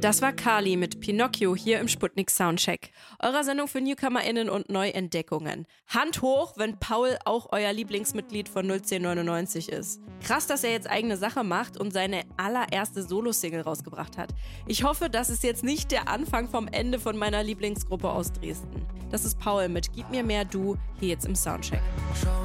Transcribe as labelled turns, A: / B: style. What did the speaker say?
A: Das war Kali mit Pinocchio hier im Sputnik Soundcheck, eurer Sendung für NewcomerInnen und Neuentdeckungen. Hand hoch, wenn Paul auch euer Lieblingsmitglied von 01099 ist. Krass, dass er jetzt eigene Sache macht und seine allererste Solo-Single rausgebracht hat. Ich hoffe, das ist jetzt nicht der Anfang vom Ende von meiner Lieblingsgruppe aus Dresden. Das ist Paul mit Gib mir mehr Du, hier jetzt im Soundcheck.